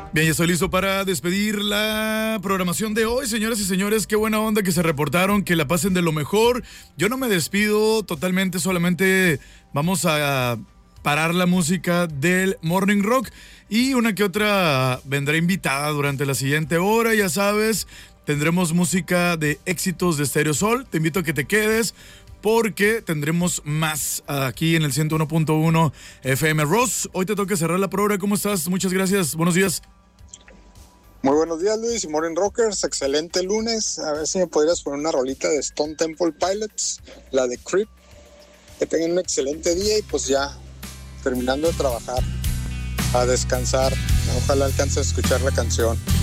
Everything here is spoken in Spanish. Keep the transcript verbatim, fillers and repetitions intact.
Bien, ya estoy listo para despedir la programación de hoy, señoras y señores. Qué buena onda que se reportaron, que la pasen de lo mejor. Yo no me despido totalmente, solamente vamos a parar la música del Morning Rock y una que otra vendrá invitada durante la siguiente hora, ya sabes. Tendremos música de éxitos de Stereo Sol. Te invito a que te quedes porque tendremos más aquí en el ciento uno punto uno F M. Ross, hoy te toca cerrar la programa. ¿Cómo estás? Muchas gracias. Buenos días. Muy buenos días, Luis y Morning Rockers. Excelente lunes. A ver si me podrías poner una rolita de Stone Temple Pilots, la de Creep. Que tengan un excelente día y pues ya terminando de trabajar, a descansar. Ojalá alcance a escuchar la canción.